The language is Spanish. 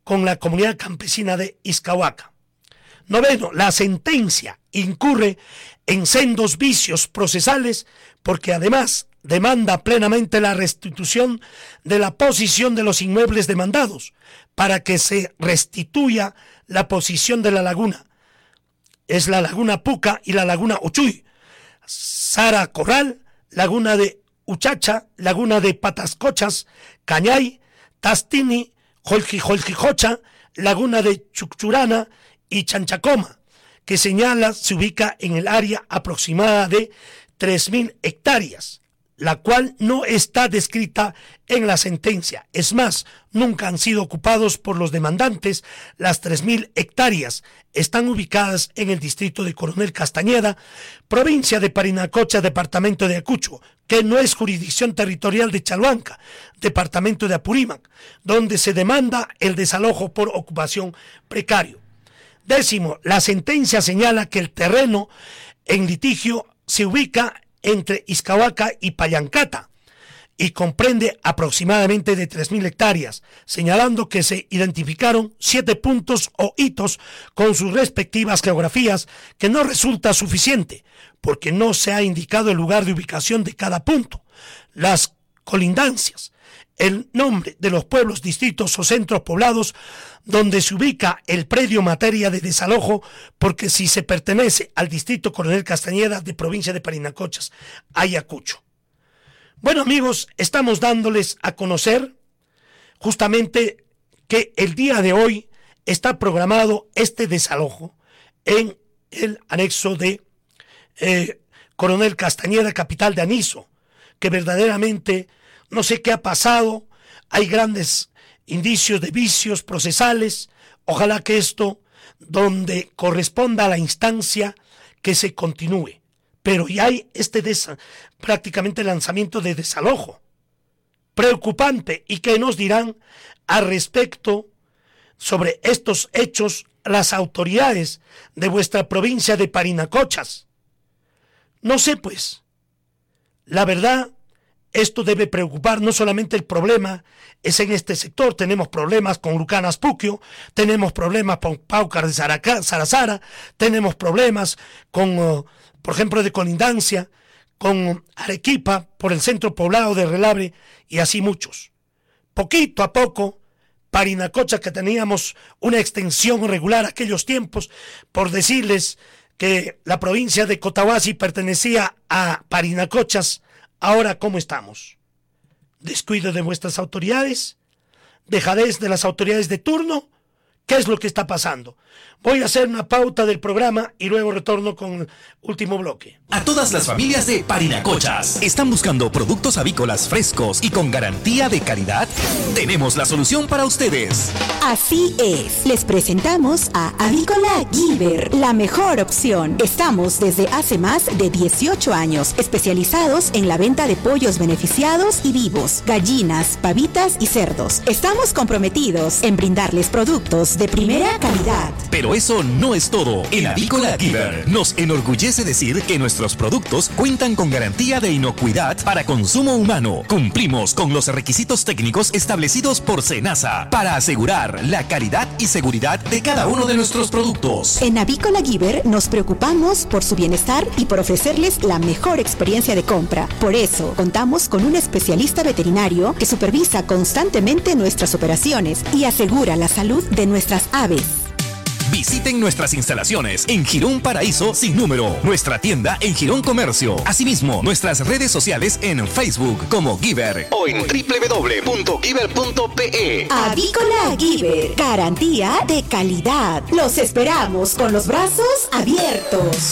con la comunidad campesina de Izcahuaca. Noveno, la sentencia incurre en sendos vicios procesales porque además demanda plenamente la restitución de la posición de los inmuebles demandados para que se restituya la posición de la laguna. Es la laguna Puca y la laguna Uchuy, Sara Corral, laguna de Uchacha, laguna de Patascochas, Cañay, Tastini, Jolquijocha, laguna de Chuchurana y Chanchacoma, que señala se ubica en el área aproximada de 3.000 hectáreas, la cual no está descrita en la sentencia. Es más, nunca han sido ocupados por los demandantes. Las 3.000 hectáreas están ubicadas en el distrito de Coronel Castañeda, provincia de Parinacocha, departamento de Ayacucho, que no es jurisdicción territorial de Chalhuanca, departamento de Apurímac, donde se demanda el desalojo por ocupación precario. Décimo, la sentencia señala que el terreno en litigio se ubica entre Izcahuaca y Pallancata y comprende aproximadamente de 3.000 hectáreas, señalando que se identificaron 7 puntos o hitos con sus respectivas geografías, que no resulta suficiente porque no se ha indicado el lugar de ubicación de cada punto, las colindancias, el nombre de los pueblos, distritos o centros poblados donde se ubica el predio materia de desalojo, porque si se pertenece al distrito Coronel Castañeda de provincia de Parinacochas, Ayacucho. Bueno, amigos, estamos dándoles a conocer justamente que el día de hoy está programado este desalojo en el anexo de Coronel Castañeda, capital de Aniso, que verdaderamente no sé qué ha pasado, hay grandes indicios de vicios procesales. Ojalá que esto, donde corresponda a la instancia, que se continúe. Pero ya hay prácticamente lanzamiento de desalojo. Preocupante. ¿Y qué nos dirán al respecto sobre estos hechos las autoridades de vuestra provincia de Parinacochas? No sé, pues. La verdad, esto debe preocupar. No solamente el problema es en este sector, tenemos problemas con Lucanas Puquio, tenemos problemas con Paucar de Sarazara, tenemos problemas con, por ejemplo, de colindancia, con Arequipa, por el centro poblado de Relabre, y así muchos. Poquito a poco, Parinacocha, que teníamos una extensión regular aquellos tiempos, por decirles que la provincia de Cotahuasi pertenecía a Parinacochas. Ahora, ¿cómo estamos? ¿Descuido de vuestras autoridades? ¿Dejadez de las autoridades de turno? ¿Qué es lo que está pasando? Voy a hacer una pauta del programa y luego retorno con el último bloque. A todas las familias de Parinacochas, ¿están buscando productos avícolas frescos y con garantía de calidad? Tenemos la solución para ustedes. Así es, les presentamos a Avícola Giver, la mejor opción. Estamos desde hace más de 18 años, especializados en la venta de pollos beneficiados y vivos, gallinas, pavitas y cerdos. Estamos comprometidos en brindarles productos de primera calidad. Pero eso no es todo. En Avícola Giver nos enorgullece decir que nuestros productos cuentan con garantía de inocuidad para consumo humano. Cumplimos con los requisitos técnicos establecidos por SENASA para asegurar la calidad y seguridad de cada uno de nuestros productos. En Avícola Giver nos preocupamos por su bienestar y por ofrecerles la mejor experiencia de compra. Por eso contamos con un especialista veterinario que supervisa constantemente nuestras operaciones y asegura la salud de nuestras aves. Visiten nuestras instalaciones en Girón Paraíso sin número, nuestra tienda en Girón Comercio, asimismo nuestras redes sociales en Facebook como Giver o en www.giver.pe. Avícola Giver, garantía de calidad. Los esperamos con los brazos abiertos.